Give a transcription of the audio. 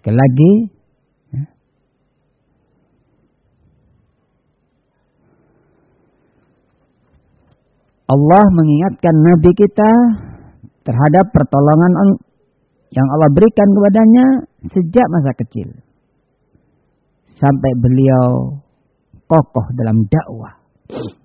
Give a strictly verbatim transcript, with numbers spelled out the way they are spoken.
Sekali lagi, Allah mengingatkan Nabi kita terhadap pertolongan yang Allah berikan kepadanya sejak masa kecil. Sampai beliau kokoh dalam dakwah.